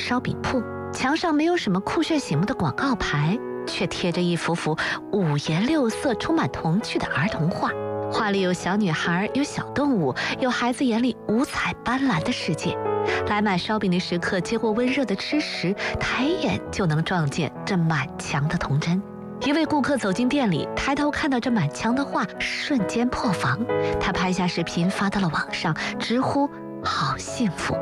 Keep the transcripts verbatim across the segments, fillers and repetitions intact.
烧饼铺，墙上没有什么酷炫醒目的广告牌，却贴着一幅幅五颜六色、充满童趣的儿童画。画里有小女孩，有小动物，有孩子眼里五彩斑斓的世界。来买烧饼的食客接过温热的吃食，抬眼就能撞见这满墙的童真。一位顾客走进店里，抬头看到这满墙的画，瞬间破防。他拍下视频发到了网上，直呼好幸福。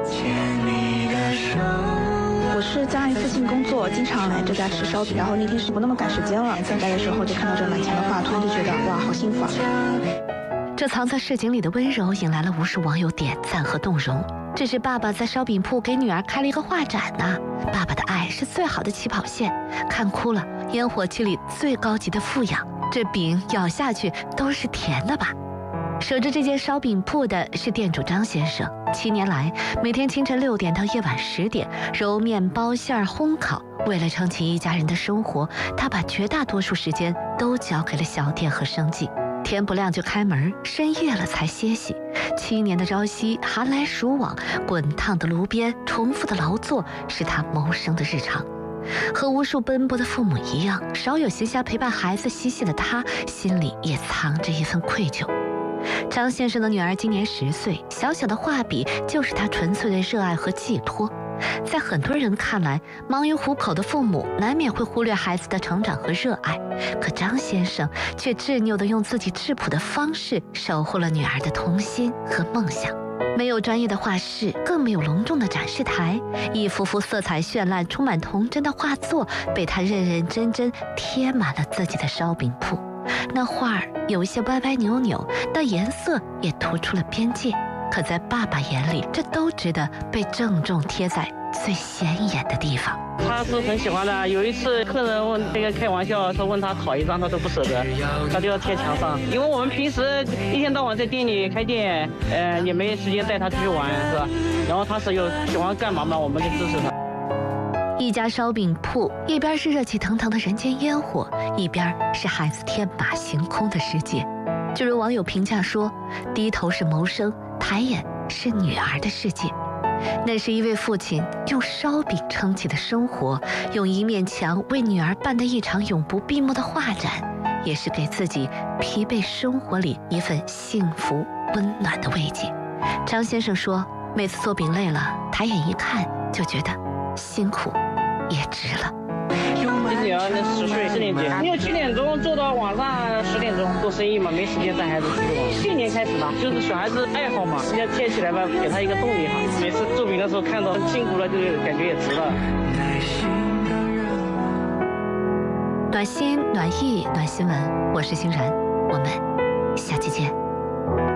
我是家里附近工作，经常来这家吃烧饼，然后那天是不那么赶时间了，来的时候就看到这满墙的画，突然就觉得哇，好幸福啊！ 这藏在市井里的温柔引来了无数网友点赞和动容。这是爸爸在烧饼铺给女儿开了一个画展呢、啊。爸爸的爱是最好的起跑线，看哭了，烟火气里最高级的富养。这饼咬下去都是甜的吧？守着这间烧饼铺的是店主张先生，七年来每天清晨六点到夜晚十点揉面包馅儿烘烤。为了撑起一家人的生活，他把绝大多数时间都交给了小店和生计。天不亮就开门，深夜了才歇息。七年的朝夕，寒来暑往，滚烫的炉边，重复的劳作，是他谋生的日常。和无数奔波的父母一样，少有闲暇陪伴孩子嬉戏的他，心里也藏着一份愧疚。张先生的女儿今年十岁，小小的画笔就是他纯粹的热爱和寄托。在很多人看来，忙于糊口的父母难免会忽略孩子的成长和热爱，可张先生却执拗地用自己质朴的方式守护了女儿的童心和梦想。没有专业的画室，更没有隆重的展示台，一幅幅色彩绚烂、充满童真的画作被他认认真真贴满了自己的烧饼铺。那画儿有一些歪歪扭扭，那颜色也突出了边界，可在爸爸眼里，这都值得被郑重贴在最显眼的地方。 他是很喜欢的。有一次客人问这个开玩笑说问他讨一张，他都不舍得，他就要贴墙上。因为我们平时一天到晚在店里开店，呃，也没时间带他出去玩，是吧？然后他是有喜欢干嘛嘛，我们就支持他。 一家烧饼铺，一边是热气腾腾的人间烟火，一边是孩子天马行空的世界。就如网友评价说，低头是谋生，抬眼是女儿的世界。那是一位父亲用烧饼撑起的生活，用一面墙为女儿办的一场永不闭幕的画展，也是给自己疲惫生活里一份幸福温暖的慰藉。张先生说，每次做饼累了，抬眼一看就觉得辛苦也值了。 今年那十岁四年级，因为七点钟做到晚上十点钟做生意嘛，没时间带孩子出去玩。去年开始吧，就是小孩子爱好嘛，现在贴起来吧，给他一个动力哈。每次做饼的时候看到辛苦了，就是感觉也值了。 暖心、暖意、暖新闻，我是欣然，我们下期见。